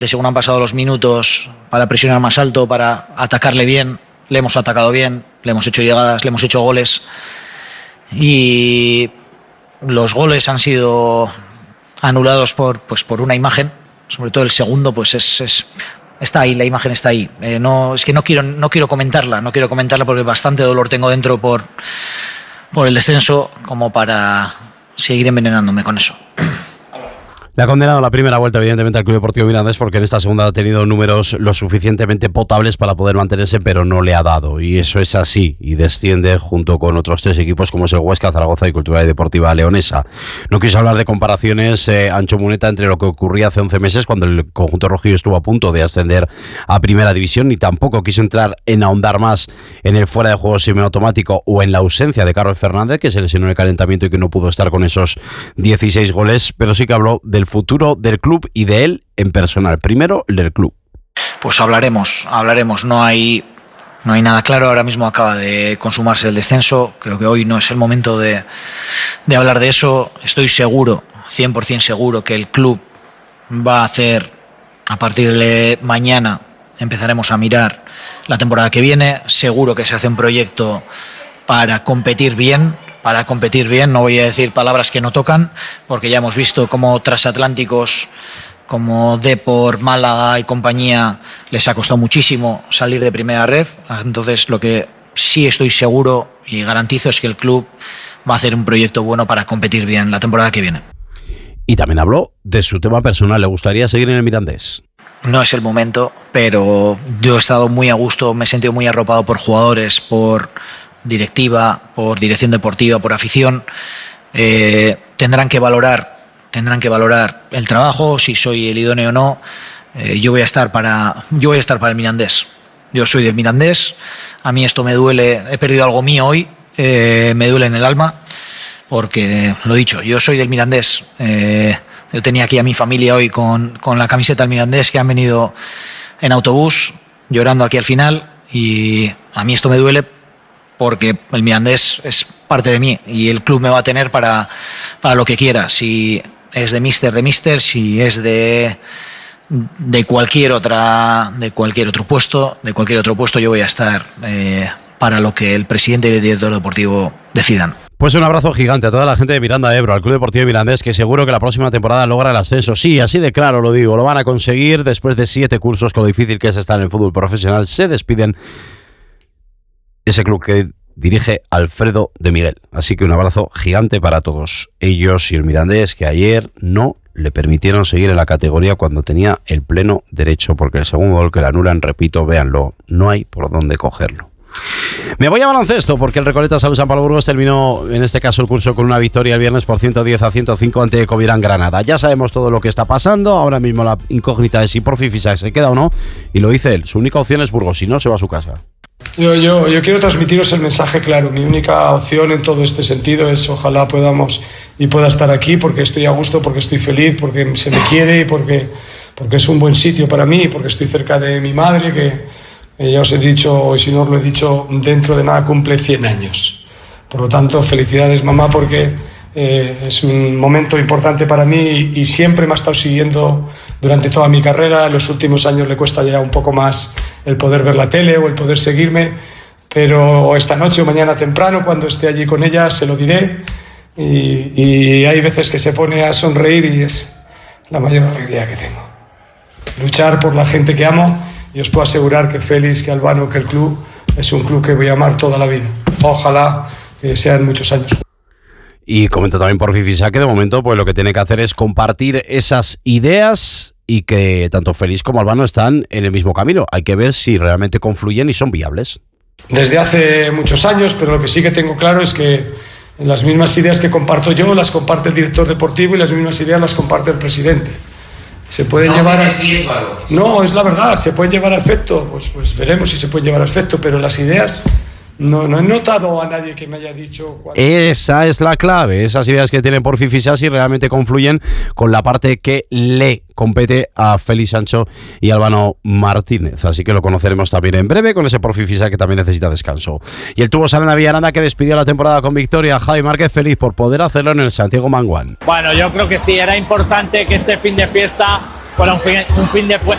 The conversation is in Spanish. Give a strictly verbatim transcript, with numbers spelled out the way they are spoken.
De según han pasado los minutos, para presionar más alto, para atacarle bien, le hemos atacado bien, le hemos hecho llegadas, le hemos hecho goles. Y los goles han sido anulados por, pues, por una imagen, sobre todo el segundo, pues es, es está ahí, la imagen está ahí. Eh, no, es que no quiero, no quiero comentarla, no quiero comentarla porque bastante dolor tengo dentro por, por el descenso como para seguir envenenándome con eso. Le ha condenado la primera vuelta, evidentemente, al Club Deportivo Mirandés, porque en esta segunda ha tenido números lo suficientemente potables para poder mantenerse, pero no le ha dado. Y eso es así. Y desciende junto con otros tres equipos, como es el Huesca, Zaragoza y Cultural y Deportiva Leonesa. No quiso hablar de comparaciones, eh, Ancho Muneta, entre lo que ocurría hace once meses, cuando el conjunto rojillo estuvo a punto de ascender a Primera División, ni tampoco quiso entrar en ahondar más en el fuera de juego semiautomático o en la ausencia de Carlos Fernández, que se lesionó en el calentamiento y que no pudo estar con esos dieciséis goles, pero sí que habló del futuro del club y de él en personal. Primero, el del club. Pues hablaremos, hablaremos. No hay, no hay nada claro. Ahora mismo acaba de consumarse el descenso. Creo que hoy no es el momento de, de hablar de eso. Estoy seguro, cien por ciento seguro, que el club va a hacer, a partir de mañana, empezaremos a mirar la temporada que viene. Seguro que se hace un proyecto para competir bien. Para competir bien, no voy a decir palabras que no tocan, porque ya hemos visto cómo transatlánticos como Depor, Málaga y compañía les ha costado muchísimo salir de primera ref. Entonces, lo que sí estoy seguro y garantizo es que el club va a hacer un proyecto bueno para competir bien la temporada que viene. Y también habló de su tema personal. ¿Le gustaría seguir en el Mirandés? No es el momento, pero yo he estado muy a gusto, me he sentido muy arropado por jugadores, por directiva, por dirección deportiva, por afición. Eh, tendrán que valorar, tendrán que valorar el trabajo, si soy el idóneo o no. Eh, yo voy a estar para, yo voy a estar para el Mirandés. Yo soy del Mirandés. A mí esto me duele. He perdido algo mío hoy. Eh, me duele en el alma, porque lo dicho, yo soy del Mirandés. Eh, yo tenía aquí a mi familia hoy con, con la camiseta del Mirandés, que han venido en autobús llorando aquí al final, y a mí esto me duele porque el Mirandés es parte de mí y el club me va a tener para, para lo que quiera. Si es de míster, de míster, si es de, de cualquier otra, de cualquier otro puesto, de cualquier otro puesto, yo voy a estar eh, para lo que el presidente y el director deportivo decidan. Pues un abrazo gigante a toda la gente de Miranda de Ebro, al Club Deportivo Mirandés, que seguro que la próxima temporada logra el ascenso. Sí, así de claro lo digo, lo van a conseguir después de siete cursos, con lo difícil que es estar en el fútbol profesional. Se despiden ese club que dirige Alfredo de Miguel. Así que un abrazo gigante para todos ellos y el Mirandés, que ayer no le permitieron seguir en la categoría cuando tenía el pleno derecho, porque el segundo gol que le anulan, repito, véanlo, no hay por dónde cogerlo. Me voy a baloncesto, porque el Recoleta Salud San Pablo Burgos terminó en este caso el curso con una victoria el viernes por ciento diez a ciento cinco ante Covirán Granada. Ya sabemos todo lo que está pasando. Ahora mismo la incógnita es si por Fifisac se queda o no, y lo dice él, su única opción es Burgos, si no se va a su casa. Yo, yo, yo quiero transmitiros el mensaje claro. Mi única opción en todo este sentido es ojalá podamos y pueda estar aquí, porque estoy a gusto, porque estoy feliz, porque se me quiere y porque, porque es un buen sitio para mí, porque estoy cerca de mi madre, que eh, ya os he dicho, y si no os lo he dicho, dentro de nada cumple cien años. Por lo tanto, felicidades, mamá, porque eh, es un momento importante para mí y, y siempre me ha estado siguiendo durante toda mi carrera. En los últimos años le cuesta ya un poco más el poder ver la tele o el poder seguirme, pero esta noche o mañana temprano, cuando esté allí con ella, se lo diré. Y, y hay veces que se pone a sonreír y es la mayor alegría que tengo. Luchar por la gente que amo, y os puedo asegurar que Félix, que Albano, que el club es un club que voy a amar toda la vida. Ojalá que sean muchos años. Y comento también por Fifisac que de momento pues lo que tiene que hacer es compartir esas ideas, y que tanto Félix como Albano están en el mismo camino. Hay que ver si realmente confluyen y son viables. Desde hace muchos años, pero lo que sí que tengo claro es que las mismas ideas que comparto yo las comparte el director deportivo y las mismas ideas las comparte el presidente. Se pueden no llevar a... No, es la verdad, se pueden llevar a efecto, pues, pues veremos si se pueden llevar a efecto, pero las ideas... No, no he notado a nadie que me haya dicho... Cuando... Esa es la clave, esas ideas que tienen por Fifisac si realmente confluyen con la parte que le compete a Félix Sancho y Albano Martínez. Así que lo conoceremos también en breve con ese por Fifisac que también necesita descanso. Y el Tubo Salena Villaranda, que despidió la temporada con victoria. Javi Márquez feliz por poder hacerlo en el Santiago Manguán. Bueno, yo creo que sí, era importante que este fin de fiesta fuera un fin, un fin de